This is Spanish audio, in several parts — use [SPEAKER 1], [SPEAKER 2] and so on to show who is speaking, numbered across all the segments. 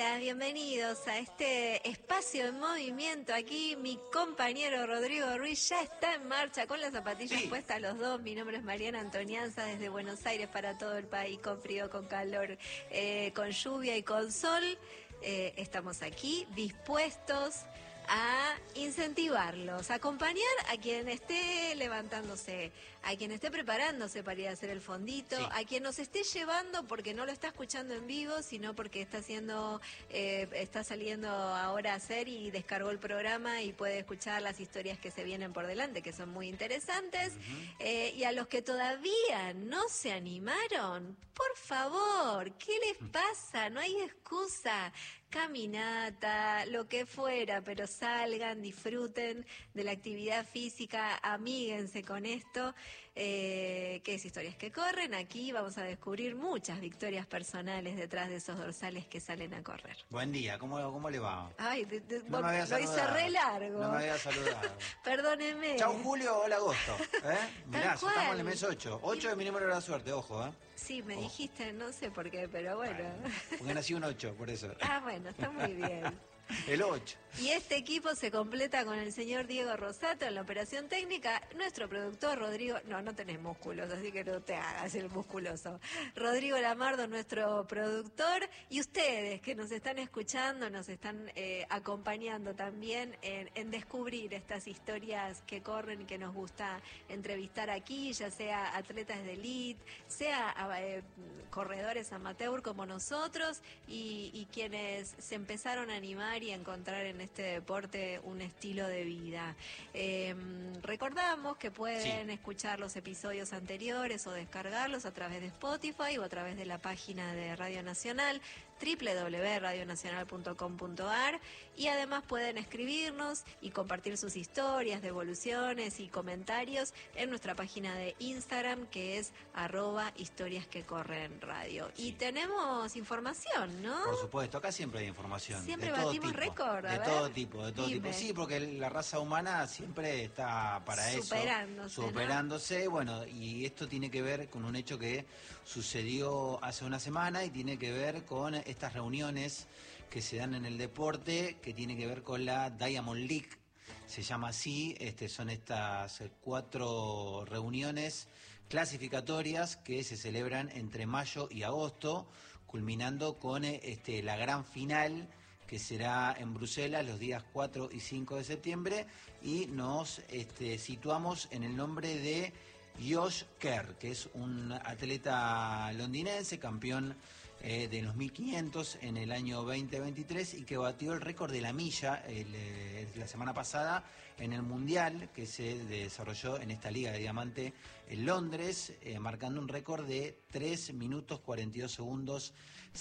[SPEAKER 1] días, bienvenidos a este espacio en movimiento. Aquí mi compañero Rodrigo Ruiz ya está en marcha con las zapatillas puestas los dos. Mi nombre es Mariana Antonianza desde Buenos Aires para todo el país, con frío, con calor, con lluvia y con sol. Estamos aquí dispuestos a incentivarlos, a acompañar a quien esté levantándose, a quien esté preparándose para ir a hacer el fondito, a quien nos esté llevando porque no lo está escuchando en vivo, sino porque está saliendo ahora a hacer y descargó el programa y puede escuchar las historias que se vienen por delante, que son muy interesantes. Y a los que todavía no se animaron, por favor, ¿qué les pasa? No hay excusa. Caminata, lo que fuera, pero salgan, disfruten de la actividad física, amíguense con esto, que es Historias que Corren. Aquí vamos a descubrir muchas victorias personales detrás de esos dorsales que salen a correr.
[SPEAKER 2] Buen día, ¿cómo le va?
[SPEAKER 1] Ay,
[SPEAKER 2] no me
[SPEAKER 1] lo hice re largo.
[SPEAKER 2] No me había saludado.
[SPEAKER 1] Perdóneme.
[SPEAKER 2] Chau Julio, hola agosto. Mirá, estamos en el mes 8. 8 de mi número de la suerte, ojo.
[SPEAKER 1] Sí, me dijiste, no sé por qué, pero bueno.
[SPEAKER 2] Porque nací un 8, por eso.
[SPEAKER 1] Bueno, está muy bien.
[SPEAKER 2] El 8.
[SPEAKER 1] Y este equipo se completa con el señor Diego Rosato en la operación técnica, nuestro productor Rodrigo, no tenés músculos, así que no te hagas el musculoso. Rodrigo Lamardo, nuestro productor, y ustedes que nos están escuchando, nos están acompañando también en descubrir estas historias que corren y que nos gusta entrevistar aquí, ya sea atletas de elite, sea corredores amateur como nosotros y quienes se empezaron a animar y encontrar en este deporte un estilo de vida. Recordamos que pueden escuchar los episodios anteriores o descargarlos a través de Spotify o a través de la página de Radio Nacional, www.radionacional.com.ar, y además pueden escribirnos y compartir sus historias, devoluciones y comentarios en nuestra página de Instagram, que es @historiasquecorrenradio. Y tenemos información, ¿no?
[SPEAKER 2] Por supuesto, acá siempre hay información.
[SPEAKER 1] Siempre batimos récord.
[SPEAKER 2] De todo tipo. Sí, porque la raza humana siempre está para superándose. Bueno, y esto tiene que ver con un hecho que sucedió hace una semana y tiene que ver con estas reuniones que se dan en el deporte, que tiene que ver con la Diamond League. Se llama así, son estas 4 reuniones clasificatorias que se celebran entre mayo y agosto, culminando con la gran final, que será en Bruselas los días 4 y 5 de septiembre, y nos situamos en el nombre de Josh Kerr, que es un atleta londinense, campeón de los 1500 en el año 2023 y que batió el récord de la milla la semana pasada en el Mundial que se desarrolló en esta Liga de Diamante en Londres, marcando un récord de 3 minutos 42 segundos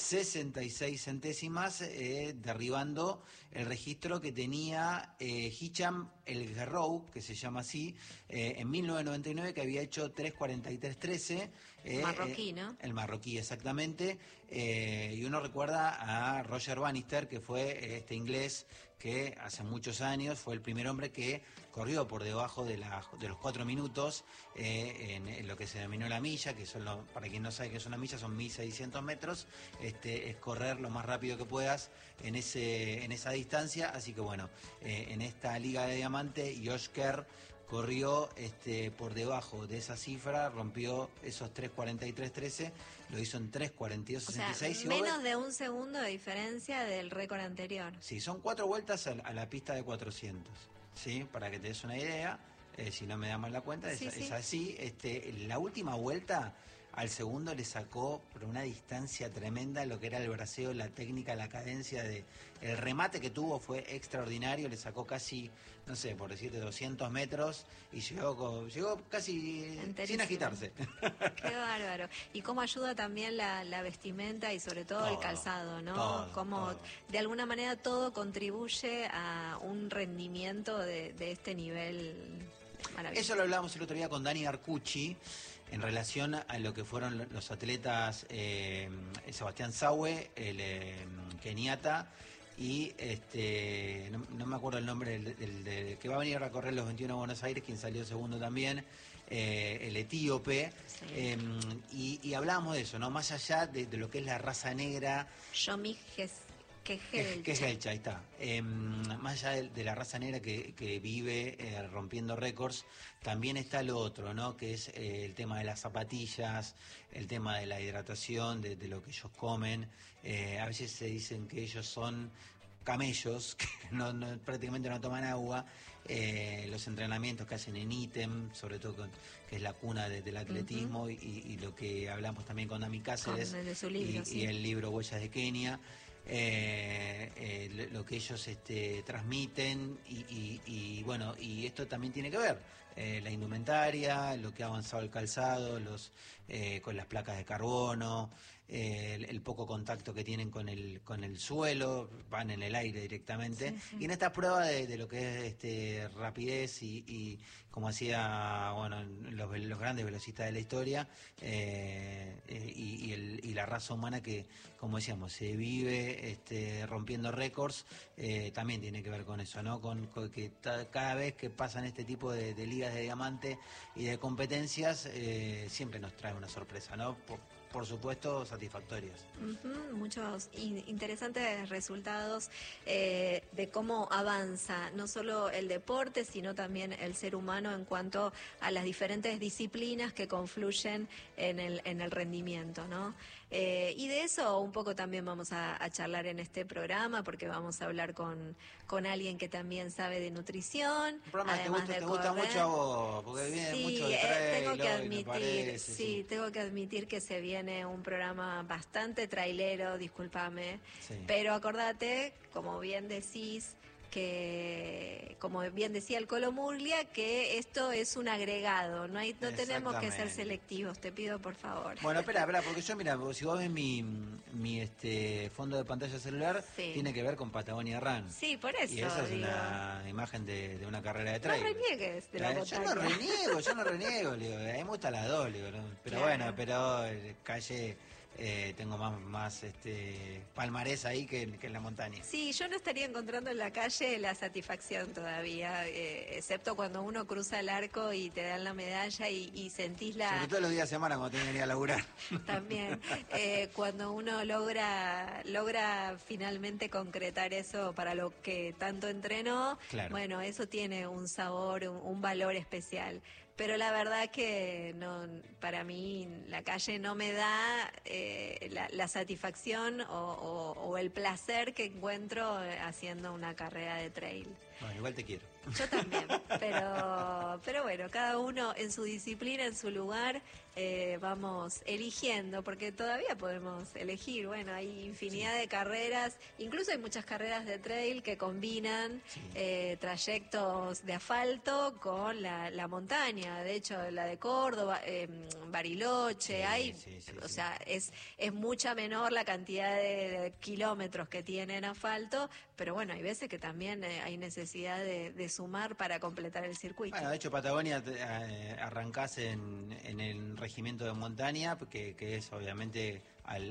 [SPEAKER 2] 66 centésimas, derribando el registro que tenía Hicham El Guerrou, que se llama así, en 1999, que había hecho 3:43:13.
[SPEAKER 1] Marroquí, ¿no?
[SPEAKER 2] El marroquí, exactamente. Y uno recuerda a Roger Bannister, que fue este inglés que hace muchos años fue el primer hombre que corrió por debajo de los 4 minutos en lo que se denominó la milla, que son para quien no sabe qué es una milla, son 1600 metros, es correr lo más rápido que puedas en esa distancia. Así que bueno, en esta Liga de Diamante, Josh Kerr corrió por debajo de esa cifra, rompió esos 3:43:13, lo hizo en 3:42:66.
[SPEAKER 1] O sea, menos de un segundo de diferencia del récord anterior.
[SPEAKER 2] Sí, son 4 vueltas a la pista de 400, ¿sí? Para que te des una idea, si no me da mal la cuenta, es así. La última vuelta al segundo le sacó por una distancia tremenda lo que era el braceo, la técnica, la cadencia el remate que tuvo fue extraordinario, le sacó casi, no sé, por decirte 200 metros y llegó casi
[SPEAKER 1] enterísimo,
[SPEAKER 2] sin agitarse.
[SPEAKER 1] Qué bárbaro. Y cómo ayuda también la vestimenta y sobre todo el calzado, ¿no? Cómo de alguna manera todo contribuye a un rendimiento de este nivel maravilloso.
[SPEAKER 2] Eso lo hablábamos el otro día con Dani Arcucci, en relación a lo que fueron los atletas Sebastián Saue, el keniata, y no me acuerdo el nombre del que va a venir a correr los 21 de Buenos Aires, quien salió segundo también, el etíope, y hablábamos de eso, ¿no? Más allá de lo que es la raza negra.
[SPEAKER 1] Yomi
[SPEAKER 2] Quejelcha, ahí está. Más allá de la raza negra que vive rompiendo récords, también está lo otro, ¿no? Que es el tema de las zapatillas, el tema de la hidratación, de lo que ellos comen. A veces se dicen que ellos son camellos, que prácticamente no toman agua. Los entrenamientos que hacen en ITEM, sobre todo que es la cuna del atletismo, y lo que hablamos también con Dami Cáceres, y el libro Huellas de Kenia. Lo que ellos transmiten y bueno, y esto también tiene que ver la indumentaria, lo que ha avanzado el calzado, con las placas de carbono, el poco contacto que tienen con el suelo, van en el aire directamente. Sí. Y en esta prueba de lo que es rapidez y como hacía los grandes velocistas de la historia, y la raza humana que, como decíamos, se vive rompiendo récords, también tiene que ver con eso, ¿no? Con que cada vez que pasan este tipo de ligas de diamante y de competencias, siempre nos trae una sorpresa, ¿no? Por supuesto, satisfactorias.
[SPEAKER 1] Muchos interesantes resultados de cómo avanza no solo el deporte, sino también el ser humano en cuanto a las diferentes disciplinas que confluyen en el rendimiento, ¿no? Y de eso un poco también vamos a charlar en este programa, porque vamos a hablar con alguien que también sabe de nutrición.
[SPEAKER 2] Un programa que te gusta mucho a vos, porque viene mucho de trail,
[SPEAKER 1] tengo que admitir que se viene un programa bastante trailero, discúlpame, pero acordate, como bien decís, que, como bien decía el Colo Murglia, que esto es un agregado, no tenemos que ser selectivos, te pido por favor.
[SPEAKER 2] Bueno, espera, porque yo, mira, si vos ves mi fondo de pantalla celular, tiene que ver con Patagonia Run.
[SPEAKER 1] Sí, por eso.
[SPEAKER 2] Y esa es una imagen de una carrera de trail.
[SPEAKER 1] No reniegues de la
[SPEAKER 2] montaña. Yo no reniego, digo, a mí me gusta las dos, digo, ¿no? Pero claro. Pero calle... tengo más palmarés ahí que en la montaña.
[SPEAKER 1] Sí, yo no estaría encontrando en la calle la satisfacción todavía, excepto cuando uno cruza el arco y te dan la medalla y sentís la...
[SPEAKER 2] Sobre todo los días de semana cuando tenés que venir a laburar.
[SPEAKER 1] También, cuando uno logra finalmente concretar eso para lo que tanto entrenó, claro. Bueno, eso tiene un sabor, un valor especial. Pero la verdad que no, para mí la calle no me da la satisfacción o el placer que encuentro haciendo una carrera de trail.
[SPEAKER 2] Bueno, igual te quiero.
[SPEAKER 1] Yo también, pero bueno, cada uno en su disciplina, en su lugar, vamos eligiendo, porque todavía podemos elegir. Bueno, hay infinidad de carreras, incluso hay muchas carreras de trail que combinan trayectos de asfalto con la montaña. De hecho, la de Córdoba, Bariloche, o sea, es mucha menor la cantidad de kilómetros que tienen asfalto, pero bueno, hay veces que también hay necesidad de sumar para completar el circuito.
[SPEAKER 2] Bueno, de hecho, Patagonia arrancás en el regimiento de montaña, que es obviamente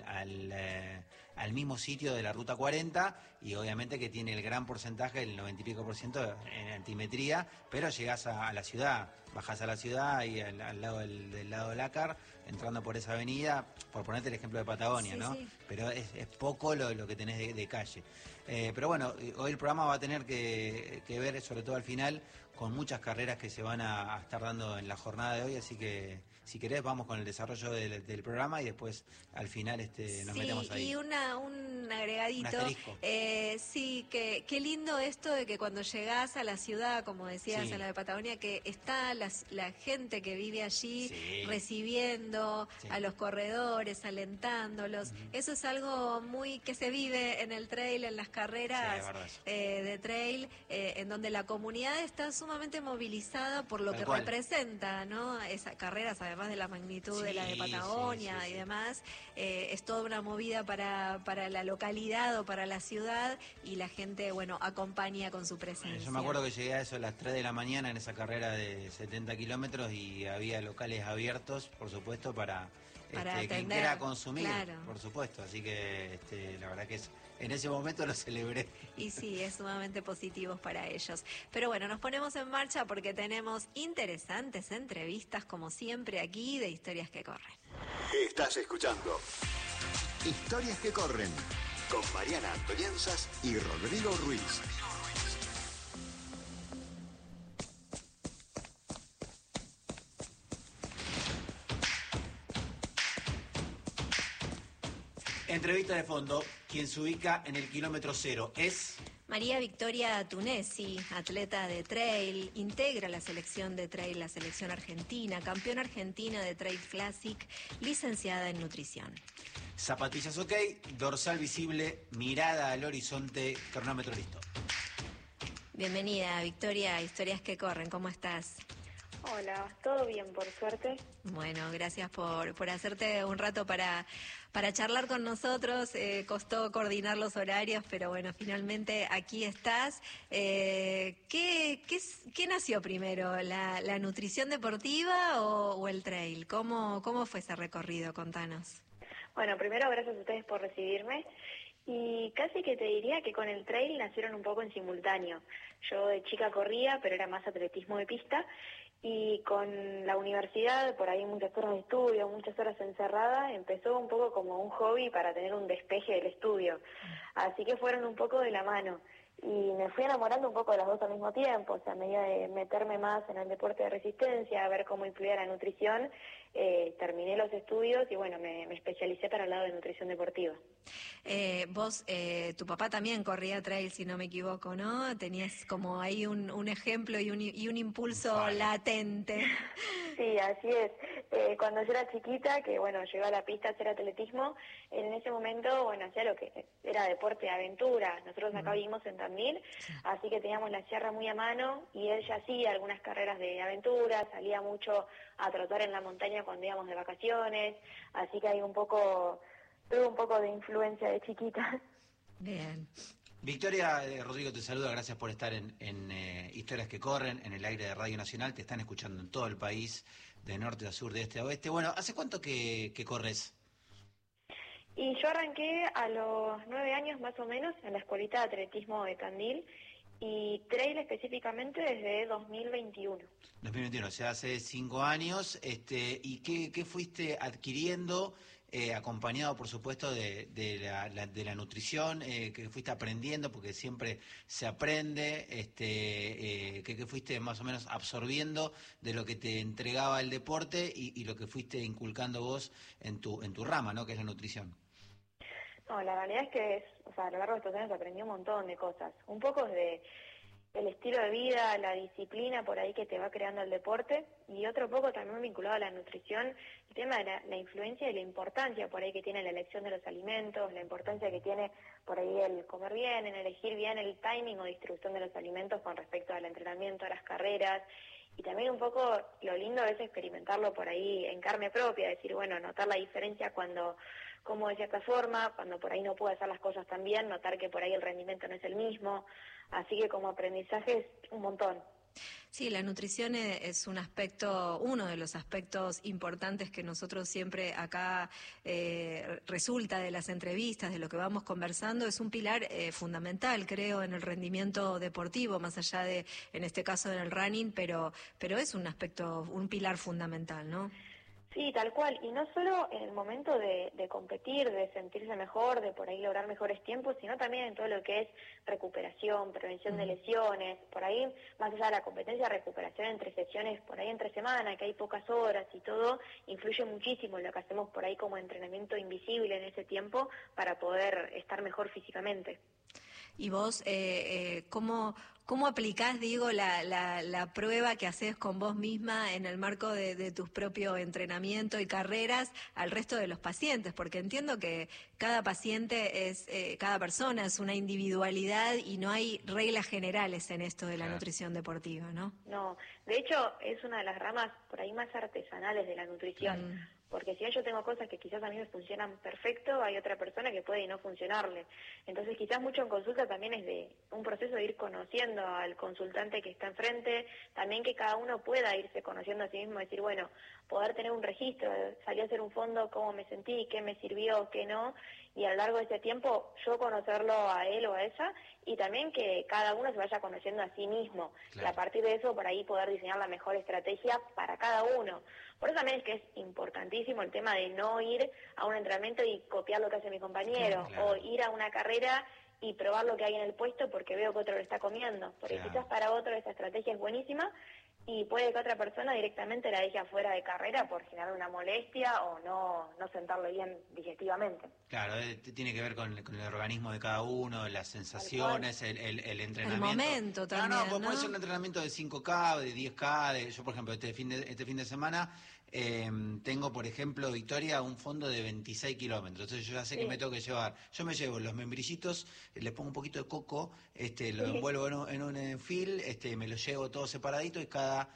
[SPEAKER 2] al mismo sitio de la Ruta 40, y obviamente que tiene el gran porcentaje, el 90 y pico % en altimetría, pero llegás a la ciudad, bajás a la ciudad y al lado del lado de Lácar, entrando por esa avenida, por ponerte el ejemplo de Patagonia, ¿no? Sí. Pero es poco lo que tenés de calle. Pero bueno, hoy el programa va a tener que ver, sobre todo al final, con muchas carreras que se van a estar dando en la jornada de hoy, así que si querés vamos con el desarrollo del programa y después al final nos metemos ahí.
[SPEAKER 1] Y un agregadito. Sí, qué lindo esto de que cuando llegás a la ciudad, como decías, en la de Patagonia, que está la gente que vive allí recibiendo a los corredores, alentándolos. Eso es algo muy que se vive en el trail, en las carreras de trail, en donde la comunidad está sumamente movilizada por lo que representa, ¿no? Esas carreras, además de la magnitud de la de Patagonia y demás, es toda una movida para la localidad o para la ciudad, y la gente, bueno, acompaña con su presencia.
[SPEAKER 2] Yo me acuerdo que llegué a eso a las 3 de la mañana en esa carrera de 70 kilómetros y había locales abiertos, por supuesto, para quien quiera consumir, por supuesto, así que la verdad que en ese momento lo celebré.
[SPEAKER 1] Y sí, es sumamente positivo para ellos. Pero bueno, nos ponemos en marcha porque tenemos interesantes entrevistas, como siempre, aquí de Historias que Corren.
[SPEAKER 3] Estás escuchando Historias que Corren con Mariana Antonianzas y Rodrigo Ruiz.
[SPEAKER 2] Entrevista de fondo, quien se ubica en el kilómetro cero es...
[SPEAKER 1] María Victoria Tunesi, atleta de trail, integra la selección de trail, la selección argentina, campeona argentina de Trail Classic, licenciada en nutrición.
[SPEAKER 2] Zapatillas ok, dorsal visible, mirada al horizonte, cronómetro listo.
[SPEAKER 1] Bienvenida, Victoria, a Historias que Corren, ¿cómo estás?
[SPEAKER 4] Hola, todo bien, por suerte.
[SPEAKER 1] Bueno, gracias por hacerte un rato para charlar con nosotros. Costó coordinar los horarios, pero bueno, finalmente aquí estás. ¿Qué nació primero, la nutrición deportiva o el trail? ¿Cómo fue ese recorrido? Contanos.
[SPEAKER 4] Bueno, primero gracias a ustedes por recibirme. Y casi que te diría que con el trail nacieron un poco en simultáneo. Yo de chica corría, pero era más atletismo de pista. Y con la universidad, por ahí muchas horas de estudio, muchas horas encerrada, empezó un poco como un hobby para tener un despeje del estudio. Así que fueron un poco de la mano. Y me fui enamorando un poco de las dos al mismo tiempo, o sea, a medida de meterme más en el deporte de resistencia, a ver cómo incluía la nutrición, terminé los estudios y bueno, me especialicé para el lado de nutrición deportiva.
[SPEAKER 1] Vos, tu papá también corría trail, si no me equivoco, ¿no? Tenías como ahí un ejemplo y un impulso latente.
[SPEAKER 4] Sí, así es. Cuando yo era chiquita, que bueno, llegué a la pista a hacer atletismo, en ese momento, bueno, hacía lo que era deporte de aventura. Nosotros acá vivimos en Tandil, así que teníamos la sierra muy a mano y él ya hacía algunas carreras de aventura, salía mucho a trotar en la montaña cuando íbamos de vacaciones, así que hay tuve un poco de influencia de chiquita.
[SPEAKER 1] Bien.
[SPEAKER 2] Victoria, Rodrigo te saluda, gracias por estar en Historias que Corren, en el aire de Radio Nacional, te están escuchando en todo el país, de norte a sur, de este a oeste. Bueno, ¿hace cuánto que corres?
[SPEAKER 4] Y yo arranqué a los 9 años más o menos en la escuelita de atletismo de Tandil y trail específicamente desde 2021.
[SPEAKER 2] 2021, o sea, hace 5 años. ¿Y qué fuiste adquiriendo, acompañado, por supuesto, de la nutrición, que fuiste aprendiendo, porque siempre se aprende, que fuiste más o menos absorbiendo de lo que te entregaba el deporte y lo que fuiste inculcando vos en tu rama, ¿no?, que es la nutrición?
[SPEAKER 4] No, la realidad es que a lo largo de estos años aprendí un montón de cosas. Un poco de el estilo de vida, la disciplina por ahí que te va creando el deporte y otro poco también vinculado a la nutrición, el tema de la influencia y la importancia por ahí que tiene la elección de los alimentos, la importancia que tiene por ahí el comer bien, en elegir bien el timing o distribución de los alimentos con respecto al entrenamiento, a las carreras. Y también un poco lo lindo es experimentarlo por ahí en carne propia, decir, bueno, notar la diferencia cuando como de cierta forma, cuando por ahí no puedo hacer las cosas tan bien, notar que por ahí el rendimiento no es el mismo, así que como aprendizaje es un montón.
[SPEAKER 1] Sí, la nutrición es un aspecto, uno de los aspectos importantes que nosotros siempre acá resulta de las entrevistas, de lo que vamos conversando, es un pilar fundamental, creo, en el rendimiento deportivo, más allá de, en este caso, en el running, pero es un aspecto, un pilar fundamental, ¿no?
[SPEAKER 4] Sí, tal cual, y no solo en el momento de competir, de sentirse mejor, de por ahí lograr mejores tiempos, sino también en todo lo que es recuperación, prevención de lesiones, por ahí, más allá de la competencia, recuperación entre sesiones, por ahí entre semana, que hay pocas horas y todo, influye muchísimo en lo que hacemos por ahí como entrenamiento invisible en ese tiempo para poder estar mejor físicamente.
[SPEAKER 1] Y vos, ¿cómo aplicás, digo, la prueba que haces con vos misma en el marco de tu propio entrenamiento y carreras al resto de los pacientes? Porque entiendo que cada paciente cada persona es una individualidad y no hay reglas generales en esto de la nutrición deportiva, ¿no?
[SPEAKER 4] No, de hecho es una de las ramas por ahí más artesanales de la nutrición. Porque si bien yo tengo cosas que quizás a mí me funcionan perfecto, hay otra persona que puede no funcionarle. Entonces quizás mucho en consulta también es de un proceso de ir conociendo conociendo al consultante que está enfrente, también que cada uno pueda irse conociendo a sí mismo, decir, bueno, poder tener un registro, salí a hacer un fondo, cómo me sentí, qué me sirvió, qué no, y a lo largo de ese tiempo yo conocerlo a él o a ella, y también que cada uno se vaya conociendo a sí mismo, y a partir de eso por ahí poder diseñar la mejor estrategia para cada uno. Por eso también es que es importantísimo el tema de no ir a un entrenamiento y copiar lo que hace mi compañero, o ir a una carrera y probar lo que hay en el puesto porque veo que otro lo está comiendo, porque quizás para otro esa estrategia es buenísima y puede que otra persona directamente la deje afuera de carrera por generar una molestia o no sentarlo bien digestivamente.
[SPEAKER 2] Claro, tiene que ver con el organismo de cada uno, las sensaciones, el entrenamiento. El
[SPEAKER 1] momento también,
[SPEAKER 2] ¿no? Puede ser un entrenamiento de 5K, de 10K, yo por ejemplo este fin de semana tengo, por ejemplo, Victoria, un fondo de 26 kilómetros. Entonces yo ya sé que me tengo que llevar. Yo me llevo los membrillitos, le pongo un poquito de coco, lo envuelvo en un film, me lo llevo todo separadito y cada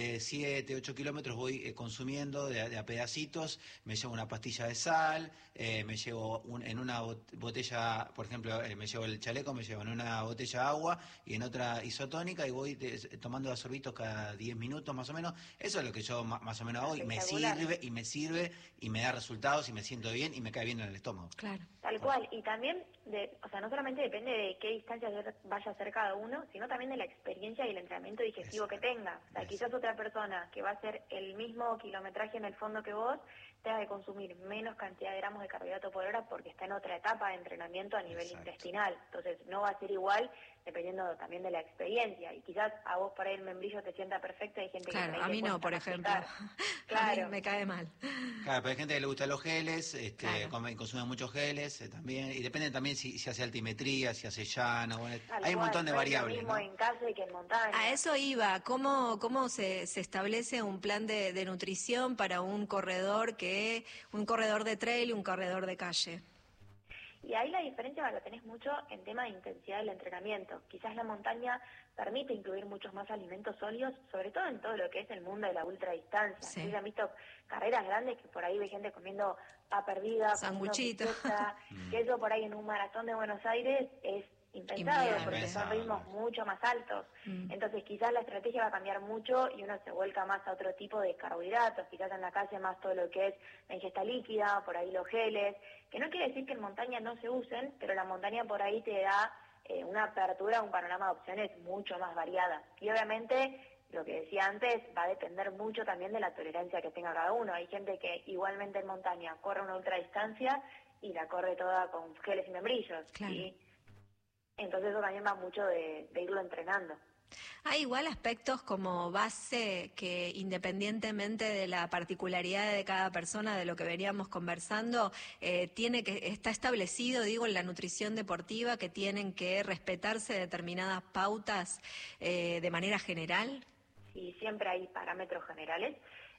[SPEAKER 2] 7, 8 kilómetros voy consumiendo de a pedacitos. Me llevo una pastilla de sal, me llevo en una botella, por ejemplo, me llevo el chaleco, me llevo en una botella de agua y en otra isotónica y voy tomando sorbitos cada 10 minutos más o menos. Eso es lo que yo más o menos hago. Y me sirve y me da resultados y me siento bien y me cae bien en el estómago.
[SPEAKER 1] Claro.
[SPEAKER 4] Tal cual. Y también, no solamente depende de qué distancia vaya a hacer cada uno, sino también de la experiencia y el entrenamiento digestivo que tenga. O sea, quizás otra persona que va a hacer el mismo kilometraje en el fondo que vos tenga que consumir menos cantidad de gramos de carbohidrato por hora porque está en otra etapa de entrenamiento a nivel intestinal. Entonces no va a ser igual dependiendo también de la experiencia. Y quizás a vos por ahí el membrillo te sienta perfecto y hay gente que...
[SPEAKER 1] Claro, a mí no, por ejemplo.
[SPEAKER 4] Claro.
[SPEAKER 1] A mí me cae mal.
[SPEAKER 2] Claro, pero hay gente que le gusta los geles, consume muchos geles también, y depende también si hace altimetría, si hace llano, hay un montón de variables.
[SPEAKER 4] Es lo mismo en casa que en montaña.
[SPEAKER 1] A eso iba, ¿cómo se establece un plan de nutrición para un corredor de trail y un corredor de calle?
[SPEAKER 4] Y ahí la diferencia la tenés mucho en tema de intensidad del entrenamiento. Quizás la montaña permite incluir muchos más alimentos sólidos, sobre todo en todo lo que es el mundo de la ultradistancia. Sí. Han visto carreras grandes que por ahí ve gente comiendo papa hervida,
[SPEAKER 1] sanguchito,
[SPEAKER 4] que eso por ahí en un maratón de Buenos Aires es impensado porque son ritmos mucho más altos. Entonces quizás la estrategia va a cambiar mucho y uno se vuelca más a otro tipo de carbohidratos, quizás en la calle más todo lo que es la ingesta líquida, por ahí los geles, que no quiere decir que en montaña no se usen, pero la montaña por ahí te da una apertura, un panorama de opciones mucho más variada. Y obviamente, lo que decía antes, va a depender mucho también de la tolerancia que tenga cada uno. Hay gente que igualmente en montaña corre una ultradistancia y la corre toda con geles y membrillos.
[SPEAKER 1] Claro.
[SPEAKER 4] ¿Sí? Entonces eso también va mucho de irlo entrenando.
[SPEAKER 1] Hay igual aspectos como base que independientemente de la particularidad de cada persona, de lo que veníamos conversando, está establecido, en la nutrición deportiva que tienen que respetarse determinadas pautas de manera general.
[SPEAKER 4] Sí, siempre hay parámetros generales,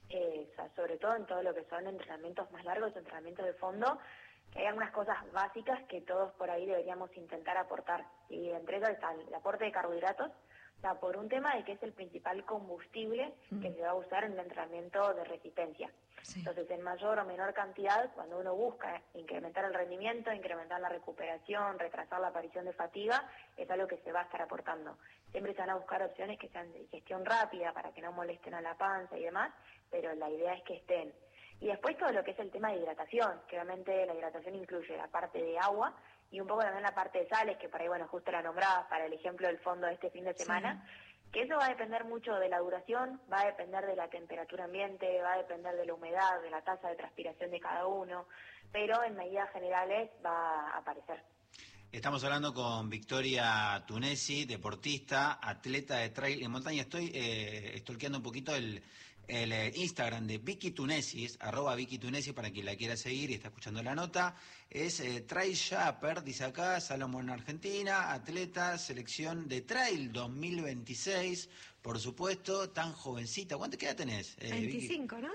[SPEAKER 4] sobre todo en todo lo que son entrenamientos más largos, entrenamientos de fondo, que hay algunas cosas básicas que todos por ahí deberíamos intentar aportar. Y entre ellas está el aporte de carbohidratos, por un tema de que es el principal combustible que se va a usar en el entrenamiento de resistencia. Sí. Entonces, en mayor o menor cantidad, cuando uno busca incrementar el rendimiento, incrementar la recuperación, retrasar la aparición de fatiga, es algo que se va a estar aportando. Siempre se van a buscar opciones que sean de digestión rápida para que no molesten a la panza y demás, pero la idea es que estén. Y después todo lo que es el tema de hidratación, que obviamente la hidratación incluye la parte de agua y un poco también la parte de sales, que por ahí, justo la nombrabas para el ejemplo del fondo de este fin de semana, que eso va a depender mucho de la duración, va a depender de la temperatura ambiente, va a depender de la humedad, de la tasa de transpiración de cada uno, pero en medidas generales va a aparecer.
[SPEAKER 2] Estamos hablando con Victoria Tunesi, deportista, atleta de trail en montaña. Estoy stalkeando un poquito el Instagram de Vicky Tunesi, es @VickyTunesi para quien la quiera seguir y está escuchando la nota. Es Trail Shopper, dice acá, Salomón, Argentina, atleta, selección de trail 2026, por supuesto, tan jovencita. ¿Qué edad tenés?
[SPEAKER 1] 25,
[SPEAKER 2] Vicky?
[SPEAKER 1] ¿no?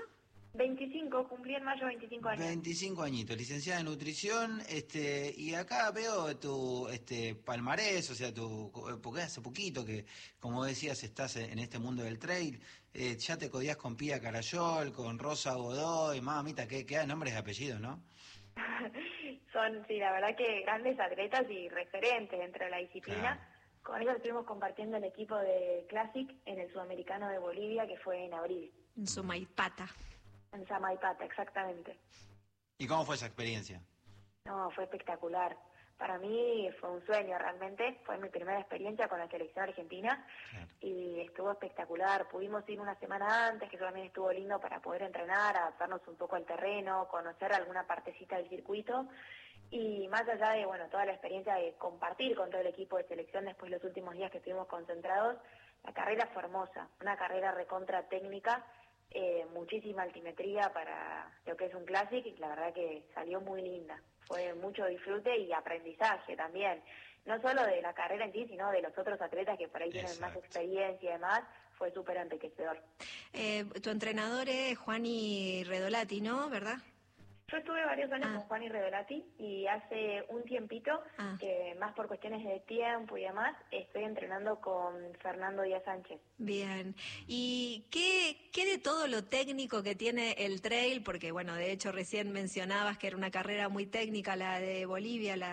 [SPEAKER 4] 25, cumplí en mayo 25 años.
[SPEAKER 2] 25 añitos, licenciada en nutrición, y acá veo tu palmarés, o sea, porque hace poquito que, como decías, estás en este mundo del trail, ya te codías con Pía Carayol, con Rosa Godoy, mamita, qué nombres y apellidos, ¿no?
[SPEAKER 4] Son, sí, la verdad que grandes atletas y referentes dentro de la disciplina. Claro. Con ellos estuvimos compartiendo el equipo de Classic en el Sudamericano de Bolivia, que fue en abril.
[SPEAKER 1] En Samaipata.
[SPEAKER 4] En Samaipata, exactamente.
[SPEAKER 2] ¿Y cómo fue esa experiencia?
[SPEAKER 4] No, fue espectacular. Para mí fue un sueño realmente, fue mi primera experiencia con la selección argentina. Claro. Y estuvo espectacular. Pudimos ir una semana antes, que eso también estuvo lindo para poder entrenar, adaptarnos un poco al terreno, conocer alguna partecita del circuito. Y más allá de, bueno, toda la experiencia de compartir con todo el equipo de selección después los últimos días que estuvimos concentrados, la carrera fue hermosa, una carrera recontra técnica, muchísima altimetría para lo que es un Classic, y la verdad que salió muy linda. Fue mucho disfrute y aprendizaje también, no solo de la carrera en sí, sino de los otros atletas que por ahí tienen más experiencia y demás. Fue súper enriquecedor.
[SPEAKER 1] Tu entrenador es Juani Redolati, ¿no? ¿Verdad?
[SPEAKER 4] Yo estuve varios años con Juani Redolati y hace un tiempito, que más por cuestiones de tiempo y demás, estoy entrenando con Fernando Díaz Sánchez.
[SPEAKER 1] Bien. ¿Y qué de todo lo técnico que tiene el trail? Porque, bueno, de hecho recién mencionabas que era una carrera muy técnica la de Bolivia, en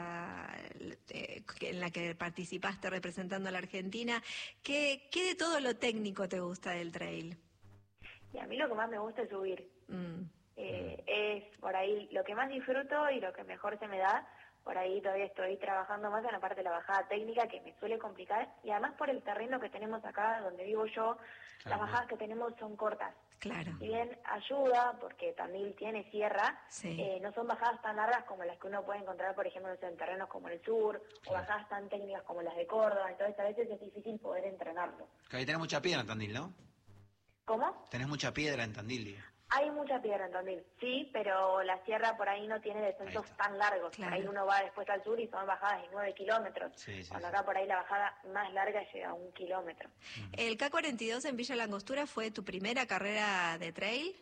[SPEAKER 1] la que participaste representando a la Argentina. ¿Qué de todo lo técnico te gusta del trail?
[SPEAKER 4] Y a mí lo que más me gusta es subir. Es por ahí lo que más disfruto y lo que mejor se me da. Por ahí todavía estoy trabajando más en la parte de la bajada técnica, que me suele complicar, y además por el terreno que tenemos acá donde vivo yo, las bajadas que tenemos son cortas.
[SPEAKER 1] Claro.
[SPEAKER 4] Si bien ayuda, porque Tandil tiene sierra, no son bajadas tan largas como las que uno puede encontrar, por ejemplo, en terrenos como el sur, o bajadas tan técnicas como las de Córdoba, entonces a veces es difícil poder entrenarlo.
[SPEAKER 2] Que ahí tenés mucha piedra en Tandil, ¿no?
[SPEAKER 4] ¿Cómo?
[SPEAKER 2] Tenés mucha piedra en Tandil, digo.
[SPEAKER 4] Hay mucha piedra en Tandil, sí, pero la sierra por ahí no tiene descensos tan largos. Claro. Por ahí uno va después al sur y son bajadas de 9 kilómetros. Cuando acá por ahí la bajada más larga llega a 1 kilómetro.
[SPEAKER 1] ¿El K42 en Villa Langostura fue tu primera carrera de trail?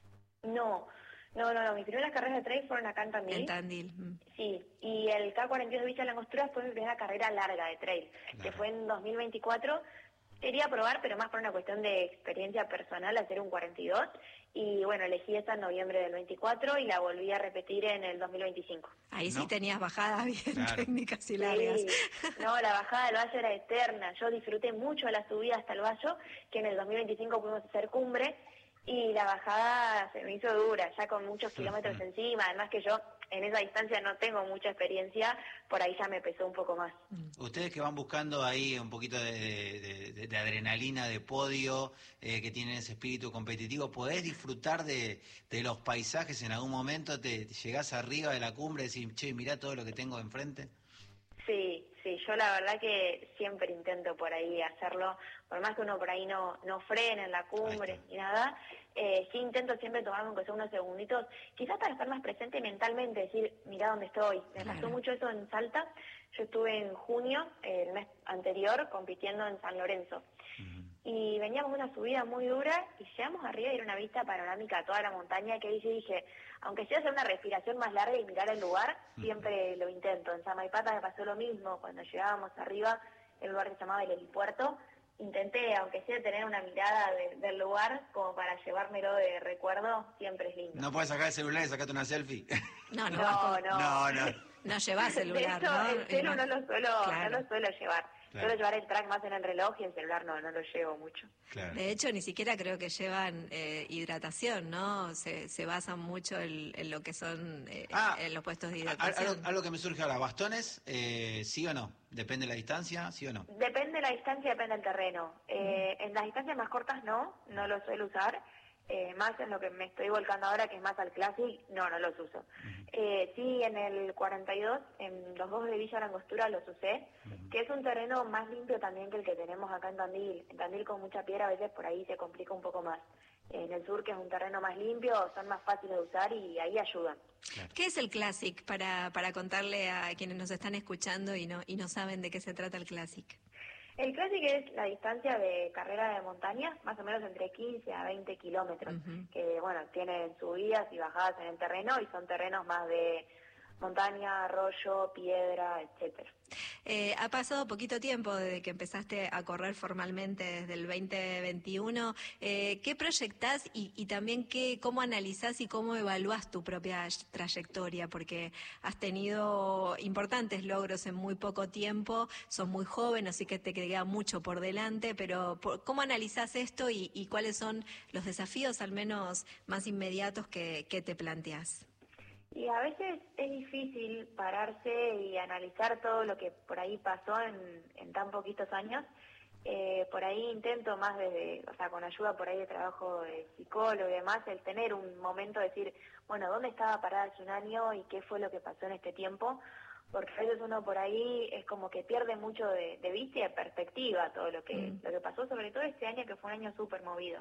[SPEAKER 4] No. Mis primeras carreras de trail fueron acá en Tandil.
[SPEAKER 1] En Tandil.
[SPEAKER 4] Sí, y el K42 de Villa Langostura fue mi primera carrera larga de trail, que fue en 2024. Quería probar, pero más por una cuestión de experiencia personal, hacer un 42. Y bueno, elegí esa en noviembre del 24 y la volví a repetir en el 2025.
[SPEAKER 1] Ahí sí tenías bajadas bien técnicas y largas.
[SPEAKER 4] Sí. No, la bajada del valle era eterna. Yo disfruté mucho la subida hasta el valle, que en el 2025 pudimos hacer cumbre, y la bajada se me hizo dura, ya con muchos kilómetros encima. Además que yo en esa distancia no tengo mucha experiencia, por ahí ya me pesó un poco más.
[SPEAKER 2] Ustedes que van buscando ahí un poquito de adrenalina, de podio, que tienen ese espíritu competitivo, ¿podés disfrutar de los paisajes en algún momento? ¿Te llegás arriba de la cumbre y decís, che, mirá todo lo que tengo enfrente?
[SPEAKER 4] Sí, yo la verdad que siempre intento por ahí hacerlo, por más que uno por ahí no frene en la cumbre ni nada, sí intento siempre tomarme aunque sea unos segunditos, quizás para estar más presente mentalmente, decir, mirá dónde estoy. Me pasó mucho eso en Salta. Yo estuve en junio, el mes anterior, compitiendo en San Lorenzo. Y veníamos una subida muy dura y llegamos arriba y era una vista panorámica a toda la montaña, que ahí yo dije, aunque sea hacer una respiración más larga y mirar el lugar, siempre lo intento. En Samaipata me pasó lo mismo, cuando llegábamos arriba, el lugar que se llamaba el helipuerto, intenté, aunque sea, tener una mirada del lugar como para llevármelo de recuerdo, siempre es lindo.
[SPEAKER 2] ¿No puedes sacar el celular y sacarte una selfie?
[SPEAKER 1] No. No llevas celular,
[SPEAKER 4] de hecho,
[SPEAKER 1] ¿no?
[SPEAKER 4] El celu no lo suelo llevar. Suelo llevar el track más en el reloj y el celular no lo llevo mucho.
[SPEAKER 2] Claro.
[SPEAKER 1] De hecho, ni siquiera creo que llevan hidratación, ¿no? Se basan mucho en lo que son en los puestos de hidratación.
[SPEAKER 2] Algo que me surge ahora, ¿bastones, sí o no? ¿Depende de la distancia, sí o no?
[SPEAKER 4] Depende de la distancia, depende del terreno. En las distancias más cortas no lo suelo usar. Más en lo que me estoy volcando ahora, que es más al Classic, no los uso. Sí, en el 42, en los dos de Villa Langostura los usé, que es un terreno más limpio también que el que tenemos acá en Tandil. En Tandil con mucha piedra a veces por ahí se complica un poco más. En el sur, que es un terreno más limpio, son más fáciles de usar y ahí ayudan.
[SPEAKER 1] Claro. ¿Qué es el Classic para contarle a quienes nos están escuchando y no saben de qué se trata el Classic?
[SPEAKER 4] El Classic es la distancia de carrera de montaña, más o menos entre 15 a 20 kilómetros, que bueno, tienen subidas y bajadas en el terreno y son terrenos más de montaña, arroyo, piedra, etcétera.
[SPEAKER 1] Ha pasado poquito tiempo desde que empezaste a correr formalmente desde el 2021. ¿Qué proyectás y también cómo analizás y cómo evaluás tu propia trayectoria? Porque has tenido importantes logros en muy poco tiempo, sos muy joven, así que te queda mucho por delante, pero ¿cómo analizás esto y cuáles son los desafíos al menos más inmediatos que te planteás?
[SPEAKER 4] Y a veces es difícil pararse y analizar todo lo que por ahí pasó en tan poquitos años. Por ahí intento más con ayuda por ahí de trabajo de psicólogo y demás, el tener un momento de decir, bueno, ¿dónde estaba parada hace un año y qué fue lo que pasó en este tiempo? Porque a veces uno por ahí es como que pierde mucho de vista y de perspectiva todo lo que pasó, sobre todo este año que fue un año súper movido.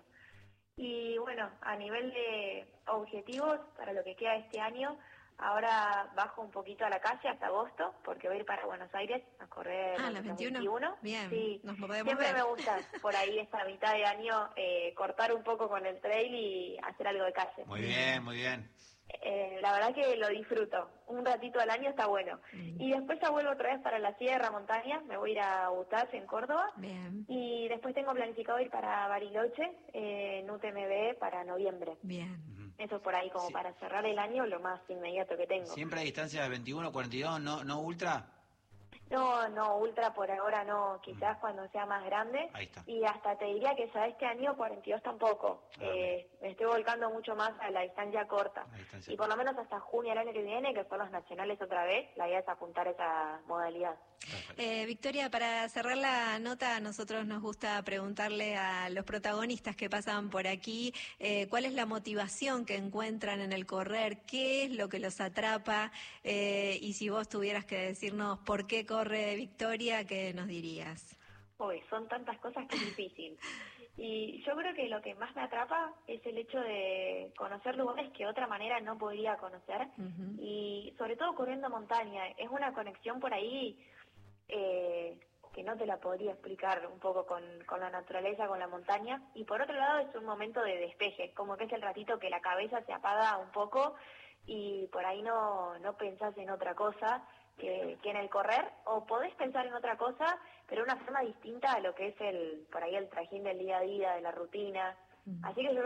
[SPEAKER 4] Y bueno, a nivel de objetivos, para lo que queda este año, ahora bajo un poquito a la calle hasta agosto, porque voy a ir para Buenos Aires a correr
[SPEAKER 1] la 21. Bien,
[SPEAKER 4] sí,
[SPEAKER 1] nos podemos
[SPEAKER 4] siempre
[SPEAKER 1] ver.
[SPEAKER 4] Me gusta por ahí esta mitad de año cortar un poco con el trail y hacer algo de calle.
[SPEAKER 2] Muy bien, muy bien.
[SPEAKER 4] La verdad que lo disfruto. Un ratito al año está bueno. Y después ya vuelvo otra vez para la sierra, montaña. Me voy a ir a Butaz, en Córdoba.
[SPEAKER 1] Bien.
[SPEAKER 4] Y después tengo planificado ir para Bariloche, en UTMB, para noviembre.
[SPEAKER 1] Bien.
[SPEAKER 4] Eso por ahí, como para cerrar el año, lo más inmediato que tengo.
[SPEAKER 2] ¿Siempre a distancia de 21, 42, no ultra?
[SPEAKER 4] No, ultra por ahora no, quizás cuando sea más grande.
[SPEAKER 2] Ahí está.
[SPEAKER 4] Y hasta te diría que ya este año 42 tampoco. Me estoy volcando mucho más a la distancia corta. Y por lo menos hasta junio del año que viene, que son los nacionales otra vez, la idea es apuntar esa modalidad.
[SPEAKER 1] Victoria, para cerrar la nota, a nosotros nos gusta preguntarle a los protagonistas que pasan por aquí cuál es la motivación que encuentran en el correr, qué es lo que los atrapa, y si vos tuvieras que decirnos por qué corre Victoria, ¿qué nos dirías?
[SPEAKER 4] Uy, son tantas cosas que es difícil. Y yo creo que lo que más me atrapa es el hecho de conocer lugares que de otra manera no podría conocer. Y sobre todo corriendo montaña, es una conexión por ahí que no te la podría explicar un poco con la naturaleza, con la montaña. Y por otro lado es un momento de despeje, como que es el ratito que la cabeza se apaga un poco y por ahí no pensás en otra cosa que en el correr, o podés pensar en otra cosa, pero de una forma distinta a lo que es por ahí el trajín del día a día, de la rutina. Así que yo